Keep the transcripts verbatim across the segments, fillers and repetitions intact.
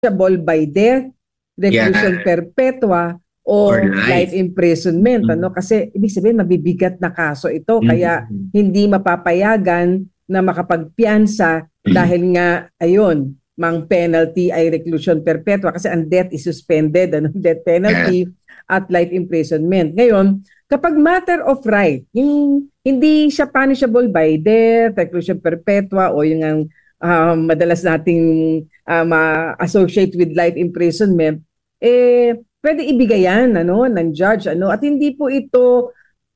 punishable by death, reclusion Yeah. perpetua, o Or life life. imprisonment. Mm. Ano? Kasi ibig sabihin mabibigat na kaso ito. Kaya Mm. hindi mapapayagan na makapagpiyansa dahil nga, ayun, mang penalty ay reclusion perpetua kasi ang death is suspended, ano? Death penalty at life imprisonment. Ngayon, kapag matter of right, yung hindi siya punishable by death, reclusion perpetua, o yung ang uh, madalas nating uh, ma-associate with life imprisonment, eh, pwede ibigay yan, ano, ng judge, ano, at hindi po ito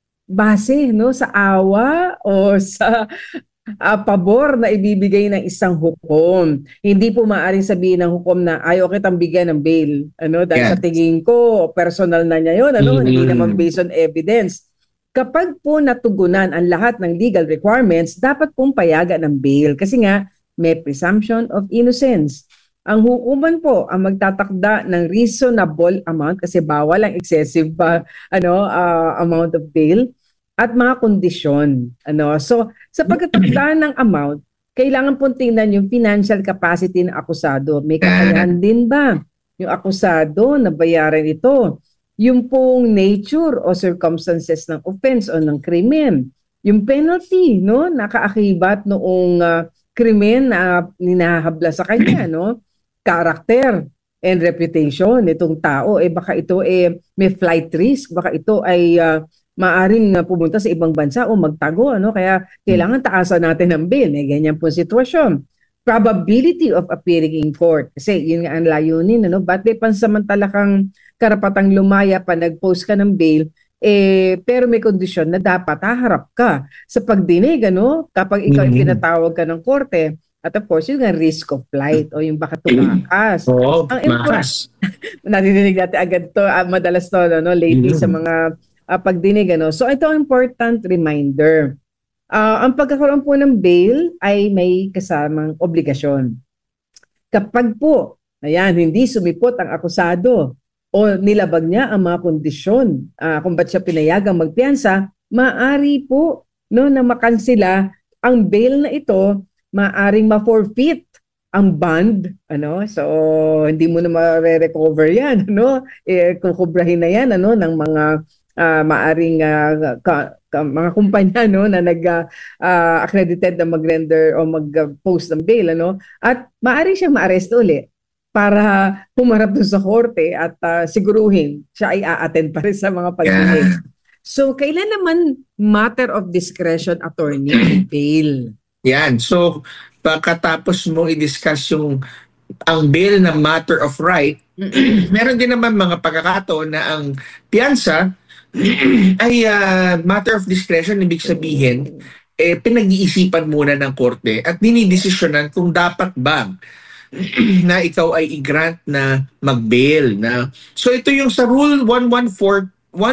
base, no, sa awa o sa uh, pabor na ibibigay ng isang hukom. Hindi po maaaring sabihin ng hukom na ayaw kitang bigyan ng bail, ano, dahil Yeah. sa tingin ko personal na niya yun, ano, Mm. hindi naman based on evidence. Kapag po natugunan ang lahat ng legal requirements, dapat pong payagan ng bail kasi nga may presumption of innocence. Ang hukuman po ang magtatakda ng reasonable amount kasi bawal ang excessive uh, ano uh, amount of bail at mga kondisyon. Ano? So sa pagtatakda ng amount, kailangan pong tingnan yung financial capacity ng akusado. May kakayahan din ba yung akusado na bayaran ito? Yung pong nature o circumstances ng offense o ng krimen. Yung penalty, no, nakaakibat noong uh, krimen na ninahabla sa kanya, no? Character and reputation nitong tao, eh baka ito eh may flight risk, baka ito ay uh, maaring uh, pumunta sa ibang bansa o magtago, ano? Kaya kailangan taasan natin ng bail. May ganyan po sitwasyon. Probability of appearing in court. Kasi yun nga ang layunin, ano? Ba't may pansamantala kang karapatang lumaya pa nag-post ka ng bail, eh, pero may kondisyon na dapat haharap ka sa pagdinig, ano? Kapag ikaw mm-hmm. pinatawag ka ng korte. At of course, yung risk of flight o yung baka tumakas. Oo, ang tumakas. Nadidinig natin agad to, uh, madalas to, no, lately mm-hmm. sa mga uh, pagdinig. Ano? So ito ang important reminder. Uh, ang pagkakaroon po ng bail ay may kasamang obligasyon. Kapag po, ayan, hindi sumipot ang akusado o nilabag niya ang mga kondisyon uh, kung ba't siya pinayagang magpiyansa, maaari po no, na makansila ang bail na ito, maaring ma-forfeit ang bond, ano? So hindi mo na ma-recover 'yan, ano? Eh kukubrahin na 'yan ano ng mga uh, maaring uh, ka, ka, mga kumpanya no na nag uh, accredited na mag-render o mag-post ng bail, ano? At maaari siyang ma-arresto ulit para pumarap doon sa korte at uh, siguruhin siya ay a-attend pa rin sa mga pagdinig. Yeah. So kailan naman matter of discretion attorney bail? Yan. So, pagkatapos mo i-discuss yung ang bail na matter of right, meron din naman mga pagkakataon na ang piyansa ay uh, matter of discretion, ibig sabihin, eh, pinag-iisipan muna ng korte at dinidesisyonan kung dapat ba na ikaw ay i-grant na mag-bail. Na. So, ito yung sa Rule one fourteen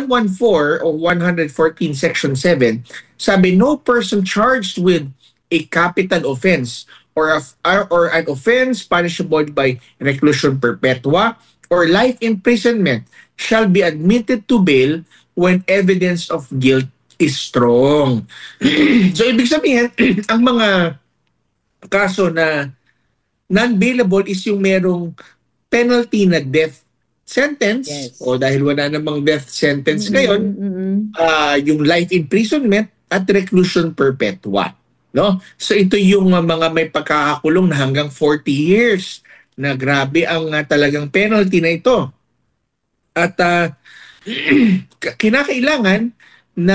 o one fourteen Section seven, sabi, no person charged with a capital offense or, a, or an offense punishable by reclusion perpetua or life imprisonment shall be admitted to bail when evidence of guilt is strong. So, ibig sabihin, ang mga kaso na non-bailable is yung merong penalty na death sentence, yes. O dahil wala namang death sentence mm-hmm, ngayon, mm-hmm. Uh, yung life imprisonment at reclusion perpetua. No? So ito yung uh, mga may pagkakakulong na hanggang forty years na grabe ang uh, talagang penalty na ito. At uh, kinakailangan na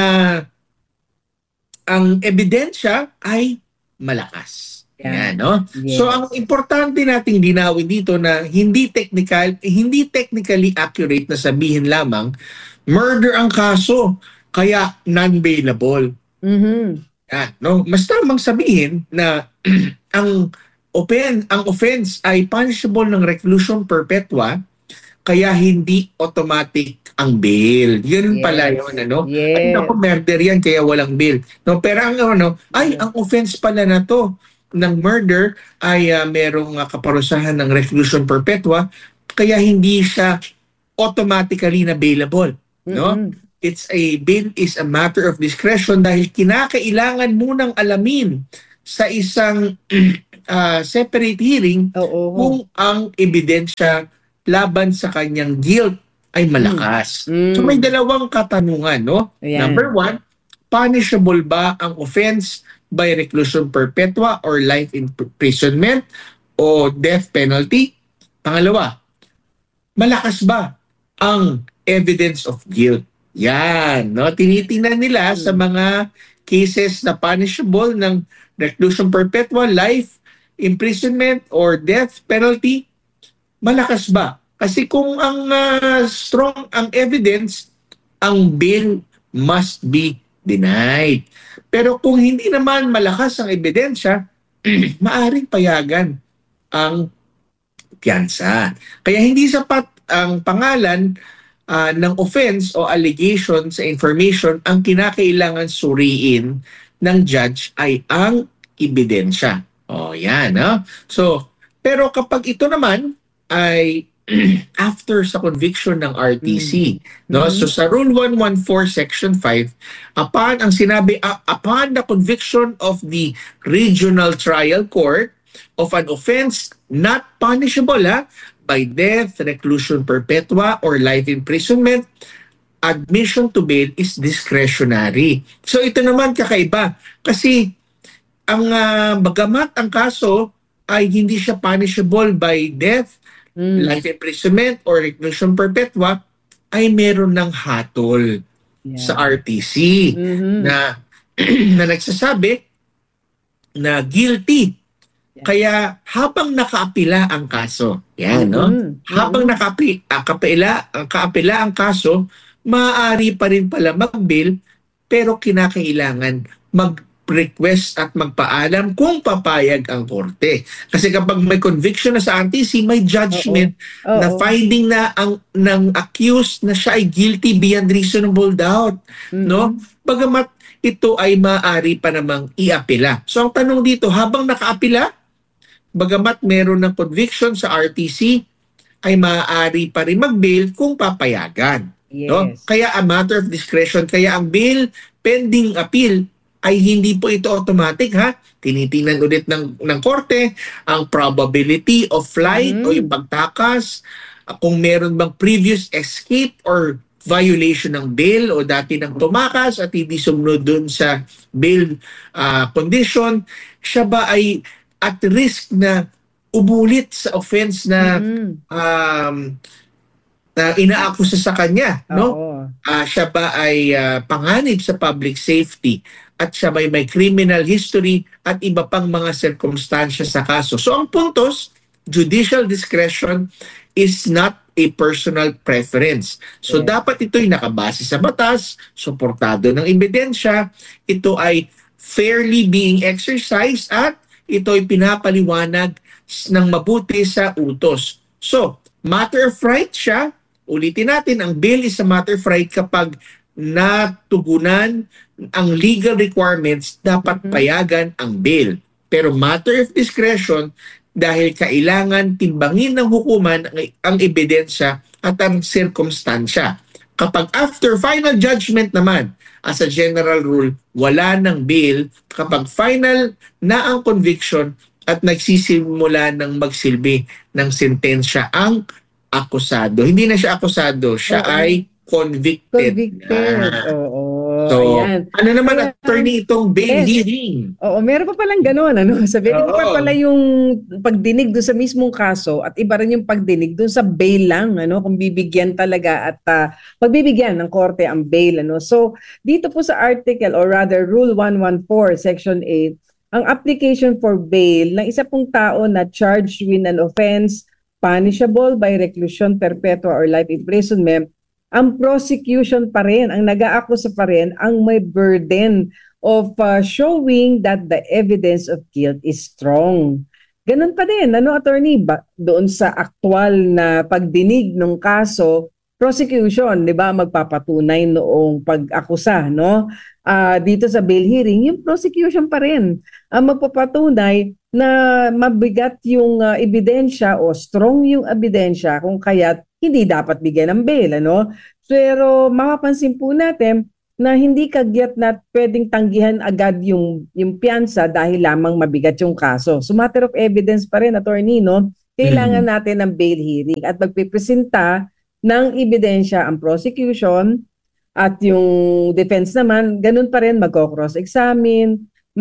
ang ebidensya ay malakas. Yeah. Yan, no? Yes. So ang importante nating linawin dito na hindi technical, hindi technically accurate na sabihin lamang murder ang kaso kaya non-bailable. Mhm. Ah, no, mas tamang sabihin na ang open ang offense ay punishable ng reclusion perpetua kaya hindi automatic ang bail. Yun yes. pala yun, ano? Yes. Ay, naku, murder yan kaya walang bail. No, pero ang ano, ay ang offense pala na to ng murder ay uh, merong uh, kaparusahan ng reclusion perpetua kaya hindi siya automatically na bailable, no? Mm-hmm. It's a bail is a matter of discretion dahil kinakailangan munang alamin sa isang uh, separate hearing Oo. kung ang ebidensya laban sa kanyang guilt ay malakas. Mm. So may dalawang katanungan, no? Ayan. Number one, punishable ba ang offense by reclusion perpetua or life imprisonment o death penalty? Pangalawa, malakas ba ang evidence of guilt? Yan, no? Tinitingnan nila Hmm. sa mga cases na punishable ng reclusion perpetua, life imprisonment or death penalty, malakas ba? Kasi kung ang uh, strong ang evidence, ang bail must be denied. Pero kung hindi naman malakas ang ebidensya, maaring payagan ang piyansa. Kaya hindi sapat ang pangalan uh, ng offense o allegation sa information. Ang kinakailangan suriin ng judge ay ang ebidensya. O yan, no? So, pero kapag ito naman ay after sa conviction ng R T C, mm-hmm. no? So sa Rule one fourteen Section five, upon ang sinabi uh, upon the conviction of the regional trial court of an offense not punishable ha, by death, reclusion perpetua, or life imprisonment, admission to bail is discretionary. So ito naman kakaiba kasi ang uh, bagamat ang kaso ay hindi siya punishable by death, mm. life imprisonment, or reclusion perpetua, ay meron ng hatol yeah. sa R T C mm-hmm. na, na nagsasabi na guilty. Kaya habang nakaapila ang kaso, yan, no? Mm-hmm. Habang nakapi, uh, kapila, uh, kaapila ang kaso, maaari pa rin pala mag-bail, pero kinakailangan mag-request at magpaalam kung papayag ang korte. Kasi kapag may conviction na sa R T C, may judgment Uh-oh. Uh-oh. na finding na ang ng accused na siya ay guilty beyond reasonable doubt, mm-hmm. no? Bagamat ito ay maaari pa namang iapila. So ang tanong dito, habang nakaapila, bagamat meron ng conviction sa R T C, ay maaari pa rin mag-bail kung papayagan. Yes. No? Kaya a matter of discretion. Kaya ang bail pending appeal ay hindi po ito automatic. Ha? Tinitingnan ulit ng, ng korte ang probability of flight mm. o yung pagtakas, kung meron bang previous escape or violation ng bail o dati nang tumakas at hindi sumunod dun sa bail uh, condition, siya ba ay at risk na umulit sa offense na mm-hmm. um, na inaakusa sa kanya, no? Uh, siya ba ay uh, panganib sa public safety at siya ba ay may criminal history at iba pang mga sirkumstansya sa kaso. So ang puntos, judicial discretion is not a personal preference. So yeah. dapat ito'y nakabase sa batas, suportado ng ebidensya, ito ay fairly being exercised at ito ay pinapaliwanag ng mabuti sa utos. So, matter of right siya. Ulitin natin, ang bail is a matter of right kapag natugunan ang legal requirements, dapat payagan ang bail. Pero matter of discretion, dahil kailangan timbangin ng hukuman ang, ang ebidensya at ang sirkumstansya. Kapag after final judgment naman, as a general rule, wala ng bail kapag final na ang conviction at nagsisimula ng magsilbi ng sentensya ang akusado. Hindi na siya akusado, siya Oo. ay convicted. Convicted, ah. oo. So, ayan. ano naman Kaya, attorney itong bail yes. hearing? Oo, meron pa palang gano'n. Ano? Sabihin Oo. pa pala yung pagdinig doon sa mismong kaso at iba rin yung pagdinig doon sa bail lang. Ano? Kung bibigyan talaga at uh, pagbibigyan ng korte ang bail. Ano? So, dito po sa article or rather Rule one fourteen Section eight, ang application for bail ng isa pong tao na charged with an offense punishable by reclusion perpetua or life imprisonment, ang prosecution pa rin, ang nag-aakusa pa rin, ang may burden of uh, showing that the evidence of guilt is strong. Ganun pa din, ano attorney, ba, doon sa aktual na pagdinig ng kaso, prosecution, di ba, magpapatunay noong pag-akusa, no? Uh, dito sa bail hearing, yung prosecution pa rin ang magpapatunay na mabigat yung uh, ebidensya o strong yung ebidensya kung kaya't hindi dapat bigyan ng bail, ano? Pero mapapansin po natin, na hindi kagyat na pwedeng tanggihan agad yung, yung piyansa dahil lamang mabigat yung kaso. So matter of evidence pa rin, attorney, no? Kailangan natin ng bail hearing at magpipresenta ng ebidensya ang prosecution at yung defense naman, ganun pa rin, magko-cross-examine,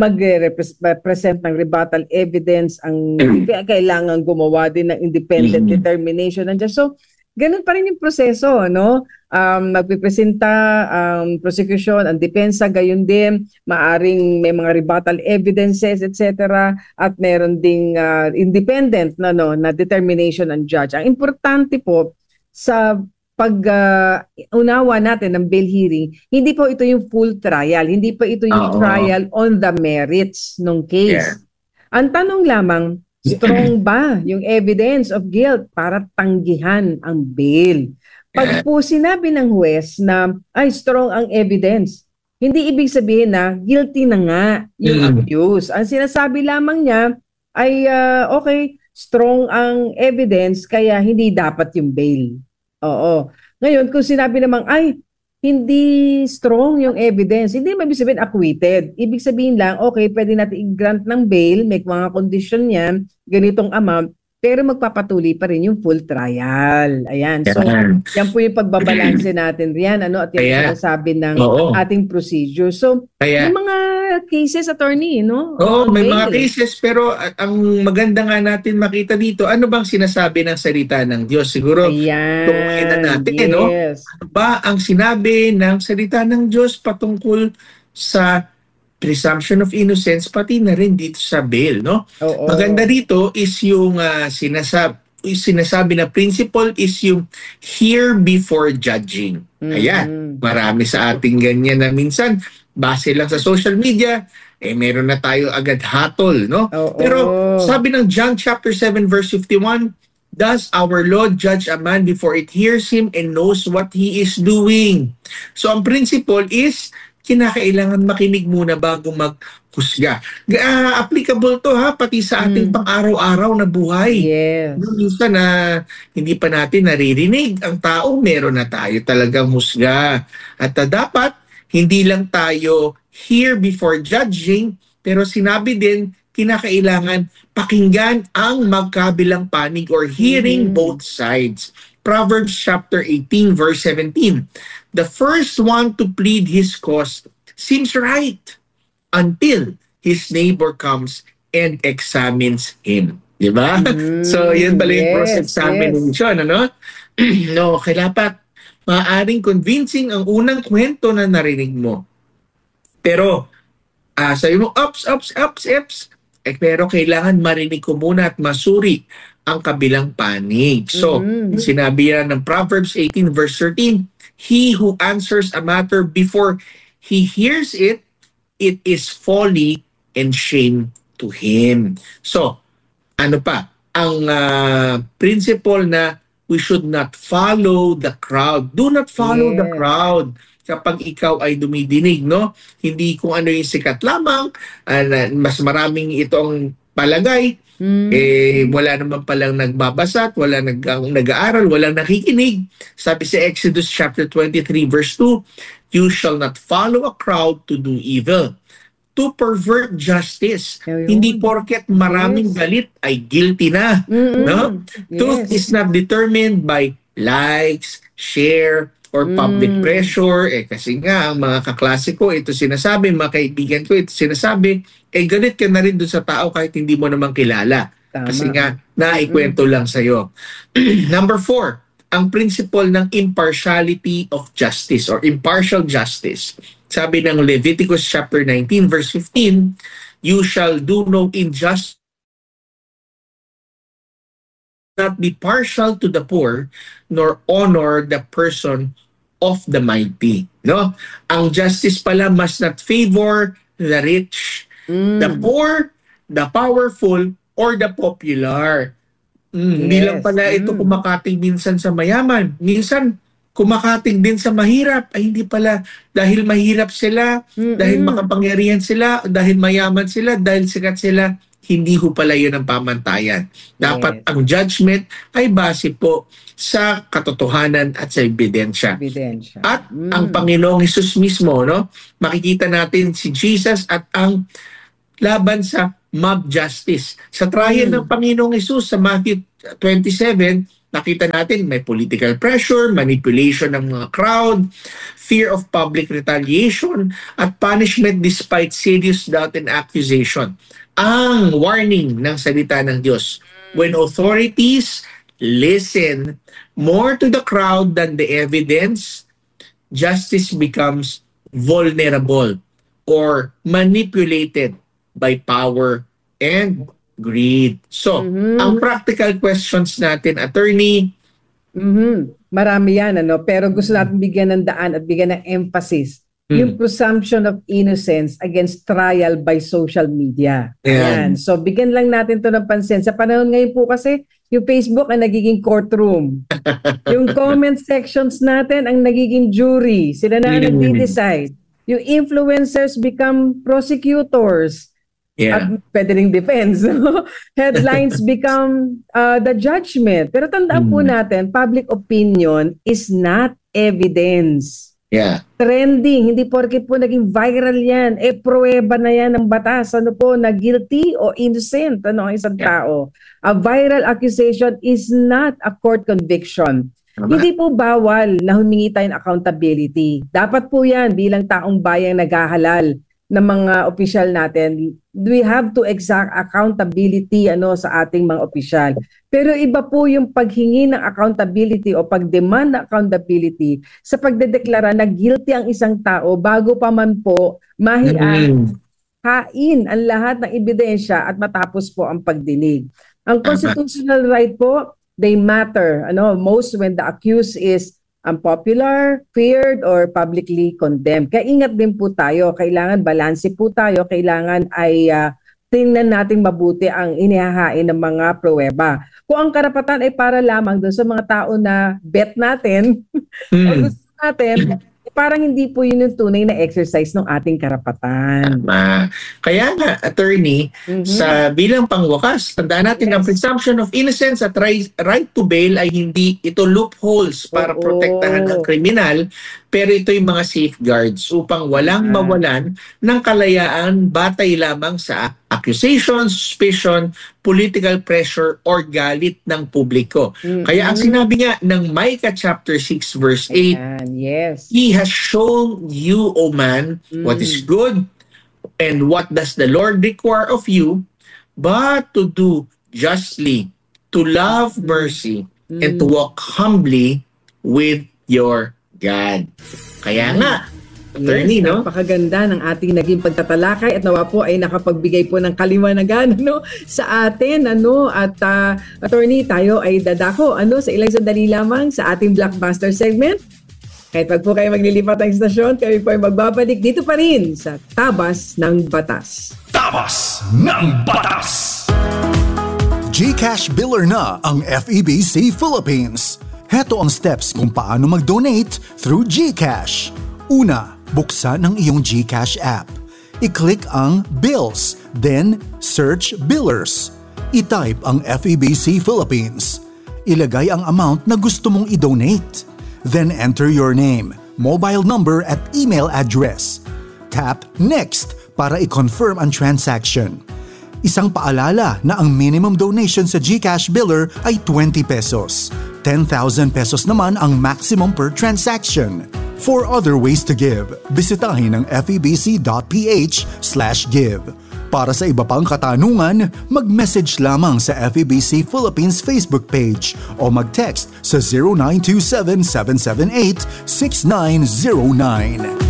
mag-present ng rebuttal evidence, ang kailangan gumawa din ng independent determination ng judge. So, ganun pa rin yung proseso, no? Um, magpipresenta ang um, prosecution, ang depensa, gayon din, maaring may mga rebuttal evidences, et cetera. At meron ding uh, independent na, no, na determination ng judge. Ang importante po sa pag uh, unawa natin ng bail hearing, hindi po ito yung full trial, hindi pa ito yung Uh-oh. trial on the merits ng case. Yeah. Ang tanong lamang, strong ba yung evidence of guilt para tanggihan ang bail? Pag po sinabi ng huwes na ay strong ang evidence, hindi ibig sabihin na guilty na nga yung mm. abuse. Ang sinasabi lamang niya ay uh, okay, strong ang evidence kaya hindi dapat yung bail. Oo. Ngayon, kung sinabi namang, ay, hindi strong yung evidence, hindi ibig sabihin acquitted. Ibig sabihin lang, okay, pwede natin i-grant ng bail, may mga condition yan, ganitong amount, pero magpapatuloy pa rin yung full trial. Ayan. So, yan po yung pagbabalanse natin riyan, ano, at yan yung sabi ng Oo. ating procedure. So, Kaya, yung mga cases, attorney, no? Oo, may bail. mga cases, pero ang maganda nga natin makita dito, ano bang sinasabi ng salita ng Diyos? Siguro, tungkol na natin, yes. no? Ano ba ang sinabi ng salita ng Diyos patungkol sa presumption of innocence, pati na rin dito sa bail, no? Oo. Maganda dito is yung uh, sinasab sinasabi na principle is yung hear before judging. Mm-hmm. Ayan, marami sa ating ganyan na minsan, base lang sa social media, eh meron na tayo agad hatol, no? Oo. Pero sabi ng John chapter seven verse fifty-one, does our Lord judge a man before it hears him and knows what he is doing? So ang principle is, kinakailangan makinig muna bago maghusga. Uh, applicable to ha, pati sa ating mm. pang-araw-araw na buhay. Yes. Minsan na uh, hindi pa natin naririnig ang tao, meron na tayo talagang husga. At uh, dapat, hindi lang tayo hear before judging, pero sinabi din, kinakailangan pakinggan ang magkabilang panig or hearing mm. both sides. Proverbs chapter eighteen verse seventeen. The first one to plead his cause seems right until his neighbor comes and examines him. Diba? Mm, so, yun pala yung yes, cross-examination, yes. ano? No, kailapat maaaring convincing ang unang kwento na narinig mo. Pero, uh, sabi mo, ups, ups, ups, ups. Eh, pero kailangan marinig ko muna at masuri ang kabilang panig. So, mm-hmm. sinabi yan ng Proverbs eighteen verse thirteen, he who answers a matter before he hears it, it is folly and shame to him. So, ano pa? Ang uh, principle na we should not follow the crowd. Do not follow yeah. the crowd kapag ikaw ay dumidinig, no? Hindi kung ano yung sikat lamang, uh, mas maraming itong palagay, mm. eh wala naman palang nagbabasa, wala nag nag-aaral, walang nakikinig. Sabi sa Exodus chapter twenty-three verse two, you shall not follow a crowd to do evil, to pervert justice. Ayun. Hindi porket maraming yes. galit ay guilty na. Mm-hmm. No? Yes. Truth is not determined by likes, share, or public mm. pressure. Eh kasi nga, ang mga kaklase ko, ito sinasabi, mga kaibigan ko, ito sinasabi, eh galit ka na rin doon sa tao kahit hindi mo naman kilala. Tama. Kasi nga, naikwento mm. lang sa'yo. Number four, ang principle ng impartiality of justice or impartial justice. Sabi ng Leviticus chapter nineteen verse fifteen, you shall do no injustice, not be partial to the poor, nor honor the person of the mighty. No? Ang justice pala must not favor the rich, mm. the poor, the powerful, or the popular. Mm, yes. Hindi lang pala ito mm. kumakating minsan sa mayaman. Minsan, kumakating din sa mahirap. Ay hindi pala dahil mahirap sila, Mm-mm. dahil makapangyarihan sila, dahil mayaman sila, dahil sikat sila. hindi ho pala yun ang pamantayan. Dapat Yes. ang judgment ay base po sa katotohanan at sa ebidensya. Ebidensya. At Mm. ang Panginoong Hesus mismo, no? Makikita natin si Jesus at ang laban sa mob justice. Sa trial Mm. ng Panginoong Hesus sa Matthew twenty-seven, nakita natin may political pressure, manipulation ng mga crowd, fear of public retaliation, at punishment despite serious doubt and accusation. Ang warning ng salita ng Diyos, when authorities listen more to the crowd than the evidence, justice becomes vulnerable or manipulated by power and greed. So, Mhm. ang practical questions natin, attorney, Mhm. Marami yan, ano? Pero gusto natin bigyan ng daan at bigyan ng emphasis. Mm. Yung presumption of innocence against trial by social media. Ayan. Ayan. So, bigyan lang natin to ng pansin. Sa panahon ngayon po kasi, yung Facebook ang nagiging courtroom. Yung comment sections natin ang nagiging jury. Sila na ang Mm. nagde-decide. Yung influencers become prosecutors. yeah. At pwede ring defense. Headlines become uh, the judgment. Pero tandaan po Mm. natin, public opinion is not evidence. Yeah. Trending, hindi porke po naging viral yan, eh pruweba na yan ng batas, ano po, na guilty o innocent, ano, ang isang Yeah. tao. A viral accusation is not a court conviction. Tama. Hindi po bawal na humingi tayo ng accountability. Dapat po yan bilang taong bayang naghahalal ng mga opisyal natin. We have to exact accountability ano sa ating mga opisyal. Pero iba po yung paghingi ng accountability o pagdemand ng accountability sa pagdedeklara na guilty ang isang tao bago pa man po mahian Mm. hain ang lahat ng ebidensya at matapos po ang pagdinig. Ang constitutional right po, they matter. Ano, most when the accused is unpopular, feared, or publicly condemned. Kaya ingat din po tayo. Kailangan balanse po tayo. Kailangan ay uh, tingnan natin mabuti ang inihahain ng mga pruweba. Kung ang karapatan ay para lamang doon sa mga tao na bet natin, o Mm. gusto natin, parang hindi po yun yung tunay na exercise ng ating karapatan. Tama. Kaya nga, attorney, Mhm. sa bilang pangwakas, tandaan natin Yes. ang presumption of innocence at right, right to bail ay hindi ito loopholes para Oo. protektahan ang kriminal, pero ito yung mga safeguards upang walang Ah. mawalan ng kalayaan batay lamang sa accusation, suspicion, political pressure, or galit ng publiko. Mhm. Kaya ang sinabi nga ng Micah chapter six verse eight, Ayan, yes. He has shown you, O man, what is Mm. good, and what does the Lord require of you, but to do justly, to love mercy, and to walk humbly with your God. Kaya nga, attorney, Yes, no? napakaganda ng ating naging pagtatalakay at nawa po ay nakapagbigay po ng kaliwanagan ano, sa atin. Ano, at uh, attorney, tayo ay dadako ano, sa ilang sandali lamang sa ating blockbuster segment. Kahit wag po kayo maglilipat ng istasyon, kami po ay magbabalik dito pa rin sa Tabas ng Batas. Tabas ng Batas! GCash Biller na ang F E B C Philippines. Heto ang steps kung paano mag-donate through GCash. Una, buksan ang iyong GCash app. I-click ang Bills, then search Billers. I-type ang F E B C Philippines. Ilagay ang amount na gusto mong i-donate. Then enter your name, mobile number at email address. Tap Next para i-confirm ang transaction. Isang paalala na ang minimum donation sa GCash Biller ay twenty pesos. ten thousand pesos naman ang maximum per transaction. For other ways to give, bisitahin ang febc.ph slash give. Para sa iba pang katanungan, mag-message lamang sa F E B C Philippines Facebook page o mag-text sa zero nine two seven, seven seven eight, six nine zero nine.